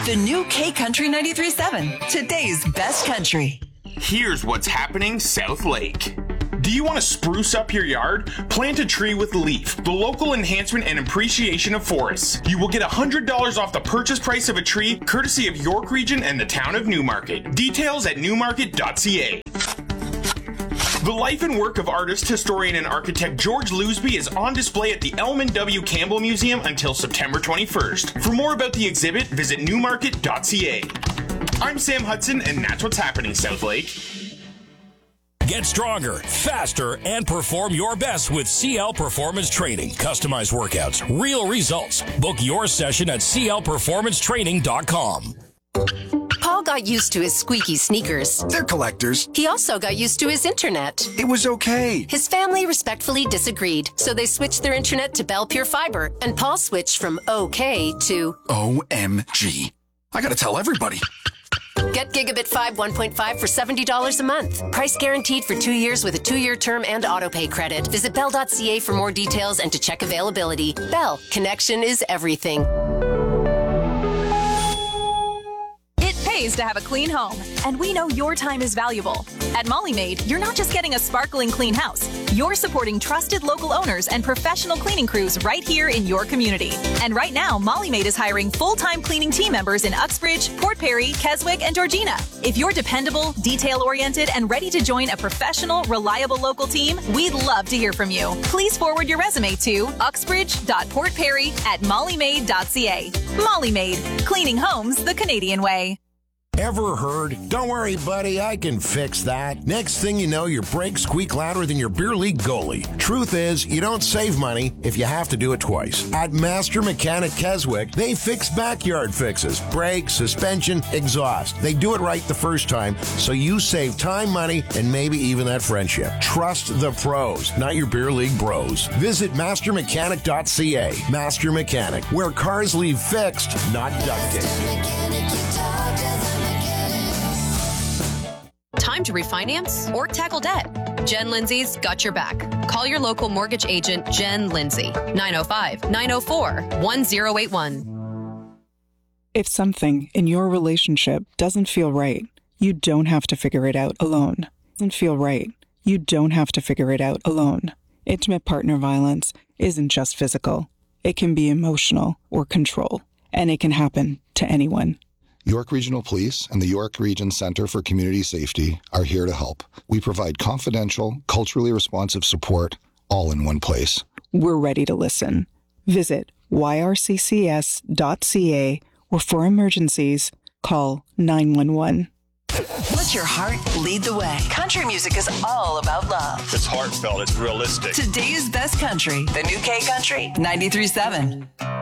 The new K Country 93.7, today's best country. Here's what's happening South Lake. Do you want to spruce up your yard? Plant a tree with LEAF, the local enhancement and appreciation of forests. You will get $100 off the purchase price of a tree, courtesy of York Region and the town of Newmarket. Details at newmarket.ca. The life and work of artist, historian, and architect George Lousby is on display at the Elman W. Campbell Museum until September 21st. For more about the exhibit, visit newmarket.ca. I'm Sam Hudson, and that's what's happening, South Lake. Get stronger, faster, and perform your best with CL Performance Training. Customized workouts, real results. Book your session at clperformancetraining.com. Paul got used to his squeaky sneakers. They're collectors. He also got used to his internet. It was okay. His family respectfully disagreed, so they switched their internet to Bell Pure Fiber, and Paul switched from OK to OMG. I gotta tell everybody. Get Gigabit 5 1.5 for $70 a month. Price guaranteed for 2 years with a 2-year term and autopay credit. Visit bell.ca for more details and to check availability. Bell, connection is everything. It pays to have a clean home, and we know your time is valuable. At Molly Maid, you're not just getting a sparkling clean house. You're supporting trusted local owners and professional cleaning crews right here in your community. And right now, Molly Maid is hiring full-time cleaning team members in Uxbridge, Port Perry, Keswick, and Georgina. If you're dependable, detail-oriented, and ready to join a professional, reliable local team, we'd love to hear from you. Please forward your resume to uxbridge.portperry@mollymaid.ca. Molly Maid, cleaning homes the Canadian way. Ever heard? Don't worry, buddy, I can fix that. Next thing you know, your brakes squeak louder than your beer league goalie. Truth is, you don't save money if you have to do it twice. At Master Mechanic Keswick, they fix backyard fixes, brakes, suspension, exhaust. They do it right the first time, so you save time, money, and maybe even that friendship. Trust the pros, not your beer league bros. Visit mastermechanic.ca. Master Mechanic, where cars leave fixed, not duct tape. Time to refinance or tackle debt? Jen Lindsay's got your back. Call your local mortgage agent, Jen Lindsay, 905-904-1081. If something in your relationship doesn't feel right, you don't have to figure it out alone. Doesn't feel right, you don't have to figure it out alone. Intimate partner violence isn't just physical. It can be emotional or control, and it can happen to anyone. York Regional Police and the York Region Centre for Community Safety are here to help. We provide confidential, culturally responsive support, all in one place. We're ready to listen. Visit yrccs.ca or for emergencies, call 911. Let your heart lead the way. Country music is all about love. It's heartfelt. It's realistic. Today's best country. The new K Country 93.7.